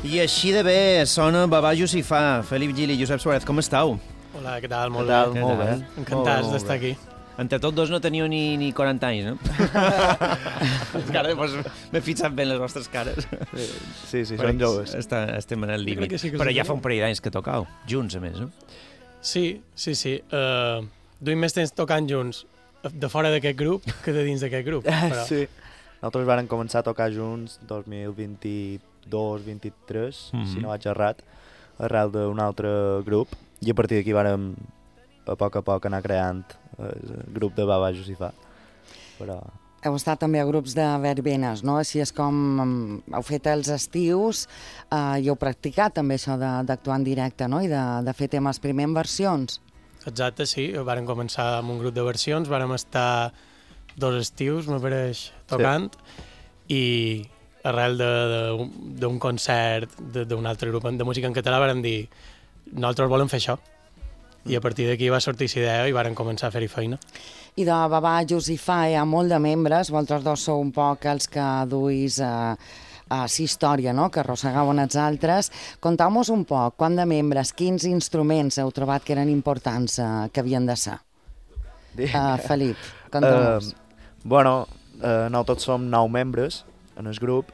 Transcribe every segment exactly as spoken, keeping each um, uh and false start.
I així de bé sona Babà Jussifà. Felip Gil i Josep Suárez, com estàu? Hola, què tal? Molt Què tal? bé. Molt bé. Encantats d'estar aquí. Entre tots dos no teniu ni, ni quaranta anys, no? Encara doncs, m'he fixat ben les vostres cares. Sí, sí, són joves. Està, estem en el límit. que sí que Però sí ja que fa sí. un parell d'anys que tocau, junts, a més, no? Sí, sí, sí. Uh, duim més temps tocant junts de fora d'aquest grup que de dins d'aquest grup. Però... Sí. Nosaltres vàrem començar a tocar junts dos mil vint-i-dos vint-i-tres, Mhm. si no vaig errat, arrel d'un altre grup, i a partir d'aquí vàrem a poc a poc anar creant el grup de Babà Jussifà. Però... Heu estat també a grups de verbenes, no? Així és com mm, heu fet els estius eh, i heu practicat també això de- d'actuar en directe, no? I de, de fer temes primer en versions. Exacte, sí. Vàrem començar amb un grup de versions, vàrem estar dos estius, me pareix, tocant, sí. I arrel de- de- d'un concert de- d'un altre grup de música en català vàrem dir nosaltres volem fer això. I a partir d'aquí va sortir la idea i vàrem començar a fer-hi feina. I de Babà Jussifà hi ha molt de membres, vosaltres dos sou un poc els que duis eh, a la història, no? Que arrossegau en els altres. Contau-nos un poc, quant de membres, quins instruments heu trobat que eren importants, eh, que havien de ser? Uh, Felip, contau-nos. Uh, bueno, uh, nosaltres som nou membres en el grup.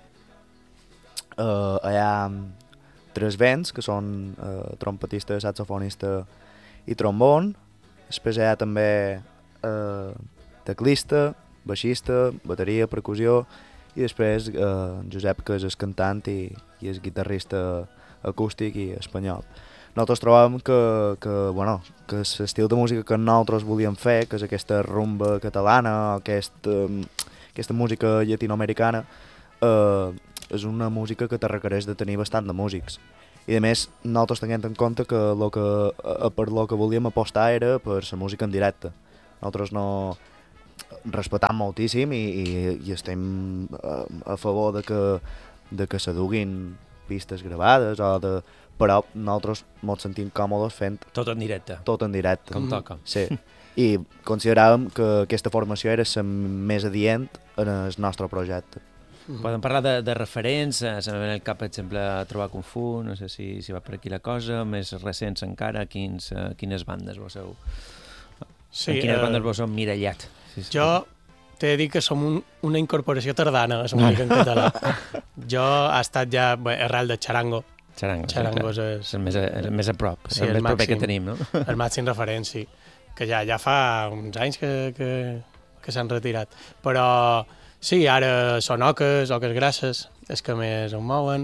Uh, hi ha tres vents, que són uh, trompetista, saxofonista i trombon. Després hi ha també uh, teclista, baixista, bateria, percussió, i després uh, Josep, que és el cantant i, i és guitarrista acústic i espanyol. Nosaltres trobem que, que, bueno, que l'estil de música que nosaltres volíem fer, que és aquesta rumba catalana, aquest, um, aquesta música llatinoamericana, uh, és una música que te requereix de tenir bastant de músics. I a més, nosaltres tenint en compte que, lo que uh, per lo que volíem apostar era per la música en directe. Nosaltres no respetam moltíssim i, i, i estem a, a favor de que, de que se duguin pistes gravades, o de, però nosaltres ens sentim còmodes fent Tot en directe, tot en directe. com toca. Sí. I consideràvem que aquesta formació era la més adient en el nostre projecte. Podem parlar de, de referents, eh, se m'ha venit al cap, per exemple, trobar Kung Fu, no sé si, si va per aquí la cosa, més recents encara, quins, uh, quines bandes vos heu... Sí, en quines eh, bandes vos heu mirallat? Sí, sí. Jo t'he de dir que som un, una incorporació tardana a la música en català. Jo he estat ja bé, arrel de Charango. Charango, Charango sí, és, és el més, a, el més a prop, Sí, el el més proper que màxim. tenim, no? el màxim referent, sí. Que ja, ja fa uns anys que, que, que s'han retirat. Però sí, ara són Oques, Oques Grasses, és que més em mouen.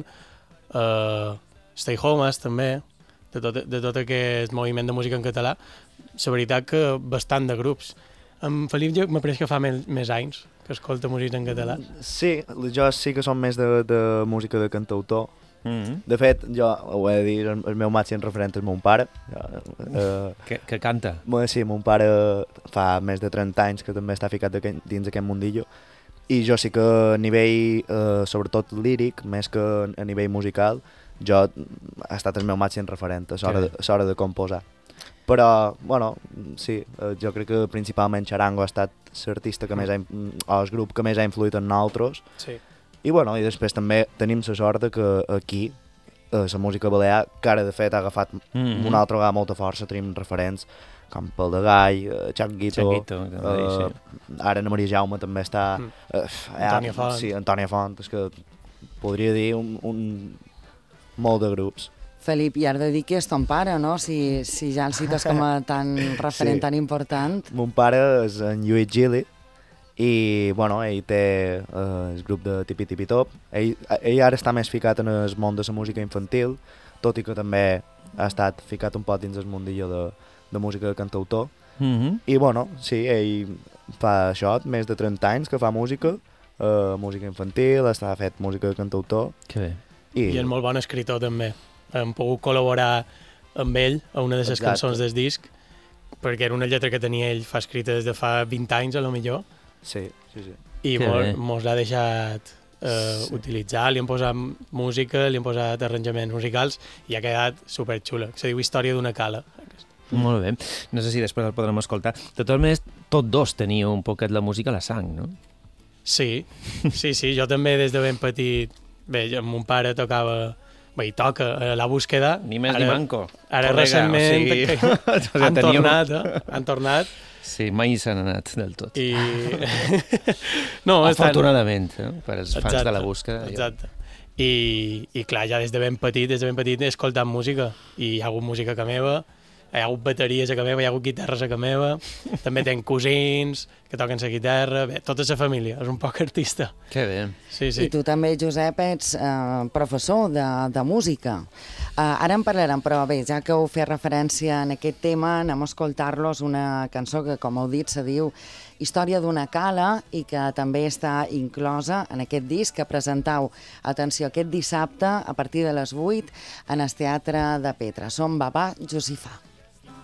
Uh, Stay Homes, també, de tot, de tot aquest moviment de música en català. La veritat que bastant de grups. En Felip jo m'apareix que fa més, més anys que escolta música en català. Sí, jo sí que som més de, de música de cantautor. Mm -hmm. De fet, jo ho he de dir, el, el meu màxim referent és mon pare. Jo, eh, que, que canta. Bé, sí, mon pare fa més de trenta anys que també està ficat d'aquest- dins aquest mundillo, i jo sí que a nivell, eh, sobretot líric, més que a nivell musical, jo ha estat el meu màxim referent a l'hora de, a l'hora de composar. Però, bueno, sí, eh, jo crec que principalment Charango ha estat l'artista que més ha, in- o el grup que més ha influït en nosaltres. Sí. I, bueno, i després també tenim la sort de que aquí, eh, la música balear, que ara de fet ha agafat Mm -hmm. una altra vegada molta força, tenim referents com Pel de Gall, eh, Changuito, Changuito, que m'ha dit, eh, ara Ana Maria Jaume també està... Mm. Eh, Antònia Font. Sí, Antònia Font, és que podria dir un, un molt de grups. Felip, i has de dir que és ton pare, no? Si, si ja el cites com a tan referent, Sí. tan important. Mon pare és en Lluís Gili, i, bueno, ell té eh, el grup de Tipi Tipi Top. Ell, ell ara està més ficat en el món de la música infantil, tot i que també ha estat ficat un pot dins el mundillo de, de música de cantautor. Mm -hmm. I, bueno, sí, ell fa això, més de trenta anys que fa música, eh, música infantil, està fet música de cantautor. Que bé. I, I és molt bon escritor, també. Hem pogut col·laborar amb ell a una de les Exacte. cançons del disc, perquè era una lletra que tenia ell fa escrita des de fa vint anys, a lo millor, Sí, sí, sí. i Que mo- bé. mos l'ha deixat eh, Sí. utilitzar, li hem posat música, li hem posat arranjaments musicals, i ha quedat superxula. Se diu Història d'una cala. Molt bé. No sé si després el podrem escoltar. De totes maneres, tots dos teniu un poquet la música a la sang, no? Sí, sí, sí, jo també des de ben petit, bé, jo, mon pare tocava bé, toca a la búsqueda. Ni més ni manco. Ara Col·lega, recentment o sigui, que han teníem- tornat, eh? Han tornat. Sí, mai s'han anat del tot. I... no, estan... Afortunadament, eh? per als fans Exacte, de la búsqueda. jo- Exacte. I, I clar, ja des de ben petit, des de ben petit he escoltat música. I hi ha hagut música a casa meva, hi ha hagut bateries a casa meva, hi ha hagut guitarres a casa meva, també tenc cosins que toquen la guitarra, bé, tota la família, és un poc artista. Que bé. Sí, I sí. tu també, Josep, ets eh, professor de, de música. Eh, ara en parlarem, però bé, ja que heu fet referència en aquest tema, anem a escoltar-los una cançó que, com heu dit, se diu Història d'una cala i que també està inclosa en aquest disc que presentau, atenció, aquest dissabte a partir de les vuit en el Teatre de Petra. Som Babà Josifà.